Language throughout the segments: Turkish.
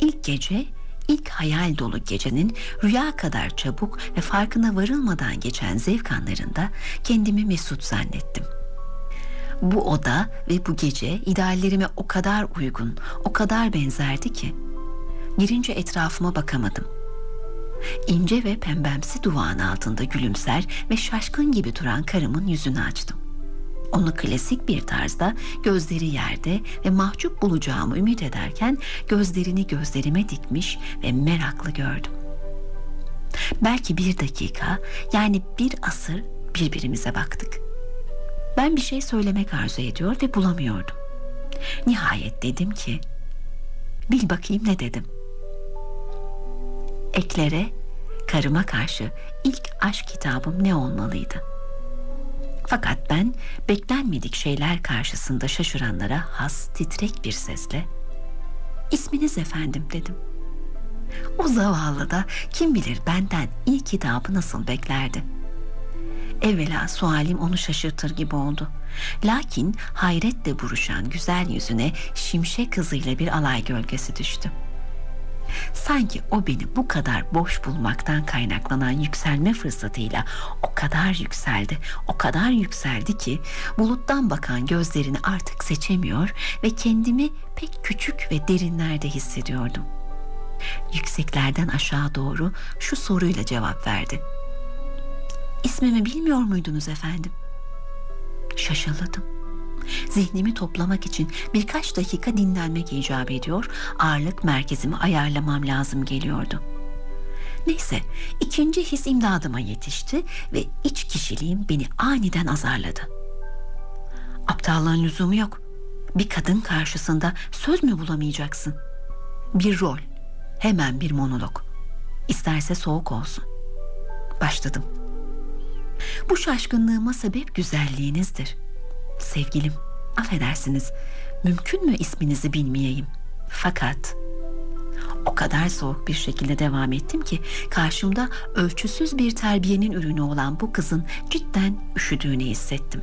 İlk gece, ilk hayal dolu gecenin rüya kadar çabuk ve farkına varılmadan geçen zevk anlarında kendimi mesut zannettim. Bu oda ve bu gece ideallerime o kadar uygun, o kadar benzerdi ki girince etrafıma bakamadım. İnce ve pembemsi duvağın altında gülümser ve şaşkın gibi duran karımın yüzünü açtım. Onu klasik bir tarzda gözleri yerde ve mahcup bulacağımı ümit ederken gözlerini gözlerime dikmiş ve meraklı gördüm. Belki 1 dakika, yani 1 asır birbirimize baktık. Ben bir şey söylemek arzu ediyor ve bulamıyordum. Nihayet dedim ki, bil bakayım ne dedim. Eklere, karıma karşı ilk aşk kitabım ne olmalıydı? Fakat ben beklenmedik şeyler karşısında şaşıranlara has titrek bir sesle "İsminiz efendim?" dedim. O zavallı da kim bilir benden ilk kitabı nasıl beklerdi. Evvela sualim onu şaşırtır gibi oldu. Lakin hayretle buruşan güzel yüzüne şimşek hızıyla bir alay gölgesi düştü. Sanki o beni bu kadar boş bulmaktan kaynaklanan yükselme fırsatıyla o kadar yükseldi, o kadar yükseldi ki buluttan bakan gözlerini artık seçemiyor ve kendimi pek küçük ve derinlerde hissediyordum. Yükseklerden aşağı doğru şu soruyla cevap verdi: "İsmimi bilmiyor muydunuz efendim?" Şaşaladım. Zihnimi toplamak için birkaç dakika dinlenmek icap ediyor, ağırlık merkezimi ayarlamam lazım geliyordu. Neyse, ikinci his imdadıma yetişti ve iç kişiliğim beni aniden azarladı. Aptallığın lüzumu yok. Bir kadın karşısında söz mü bulamayacaksın? Bir rol, hemen bir monolog. İsterse soğuk olsun. Başladım. Bu şaşkınlığıma sebep güzelliğinizdir. Sevgilim, affedersiniz, mümkün mü isminizi bilmeyeyim? Fakat o kadar soğuk bir şekilde devam ettim ki karşımda ölçüsüz bir terbiyenin ürünü olan bu kızın cidden üşüdüğünü hissettim.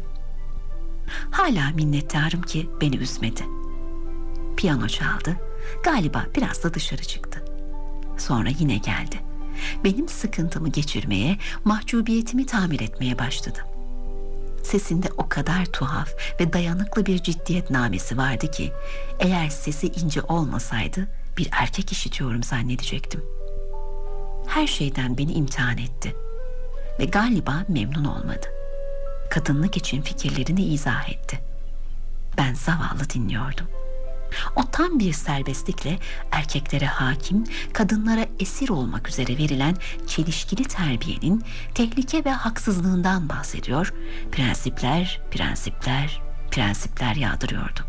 Hala minnettarım ki beni üzmedi. Piyano çaldı, galiba biraz da dışarı çıktı. Sonra yine geldi. Benim sıkıntımı geçirmeye, mahcubiyetimi tamir etmeye başladı. Sesinde o kadar tuhaf ve dayanıklı bir ciddiyetnamesi vardı ki eğer sesi ince olmasaydı bir erkek işitiyorum zannedecektim. Her şeyden beni imtihan etti ve galiba memnun olmadı. Kadınlık için fikirlerini izah etti. Ben zavallı dinliyordum. O tam bir serbestlikle erkeklere hakim, kadınlara esir olmak üzere verilen çelişkili terbiyenin tehlike ve haksızlığından bahsediyor, prensipler, prensipler, prensipler yağdırıyordu.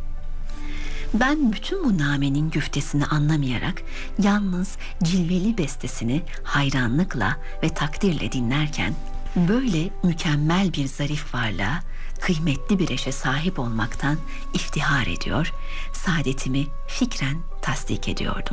Ben bütün bu namenin güftesini anlamayarak yalnız cilveli bestesini hayranlıkla ve takdirle dinlerken böyle mükemmel bir zarif varlığa, kıymetli bir eşe sahip olmaktan iftihar ediyor, saadetimi fikren tasdik ediyordum.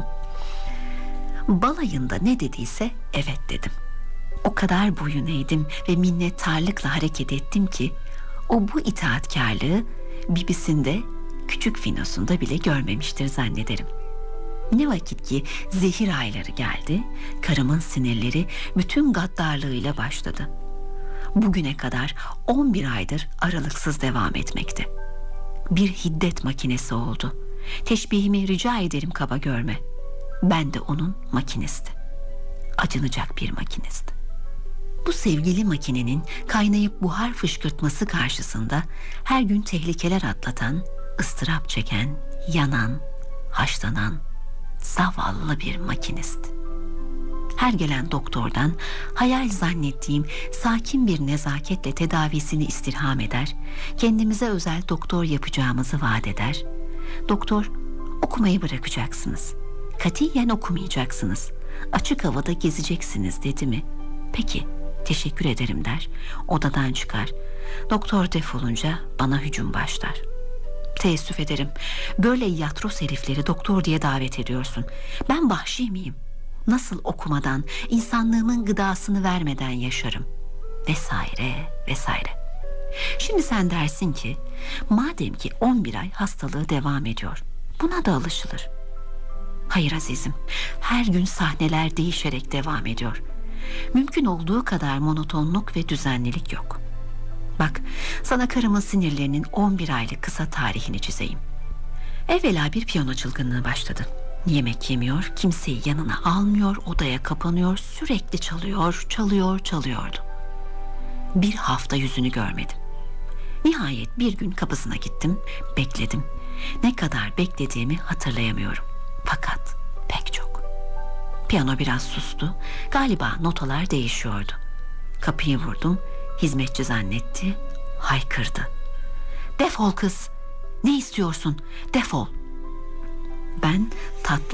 Balayında ne dediyse evet dedim. O kadar boyun eğdim ve minnettarlıkla hareket ettim ki o bu itaatkarlığı bibisinde, küçük finosunda bile görmemiştir zannederim. Ne vakit ki zehir ayları geldi, karımın sinirleri bütün gaddarlığıyla başladı. Bugüne kadar 11 aydır aralıksız devam etmekte. Bir hiddet makinesi oldu. Teşbihimi rica ederim kaba görme. Ben de onun makinisti. Acınacak bir makinisti. Bu sevgili makinenin kaynayıp buhar fışkırtması karşısında her gün tehlikeler atlatan, ıstırap çeken, yanan, haşlanan zavallı bir makinist. Her gelen doktordan hayal zannettiğim sakin bir nezaketle tedavisini istirham eder, kendimize özel doktor yapacağımızı vaat eder. Doktor, okumayı bırakacaksınız, katiyen okumayacaksınız, açık havada gezeceksiniz dedi mi? Peki, teşekkür ederim der, odadan çıkar. Doktor defolunca bana hücum başlar. Teessüf ederim, böyle yatros herifleri doktor diye davet ediyorsun. Ben vahşi miyim? Nasıl okumadan, insanlığımın gıdasını vermeden yaşarım? Vesaire, vesaire. Şimdi sen dersin ki, madem ki 11 ay hastalığı devam ediyor, buna da alışılır. Hayır azizim, her gün sahneler değişerek devam ediyor. Mümkün olduğu kadar monotonluk ve düzenlilik yok. Bak, sana karımın sinirlerinin 11 aylık kısa tarihini çizeyim. Evvela bir piyano çılgınlığı başladı. Yemek yemiyor, kimseyi yanına almıyor, odaya kapanıyor, sürekli çalıyordu. Bir hafta yüzünü görmedim. Nihayet bir gün kapısına gittim, bekledim. Ne kadar beklediğimi hatırlayamıyorum. Fakat pek çok. Piyano biraz sustu, galiba notalar değişiyordu. Kapıyı vurdum, hizmetçi zannetti, haykırdı. Defol kız, ne istiyorsun, defol. Ben tatlı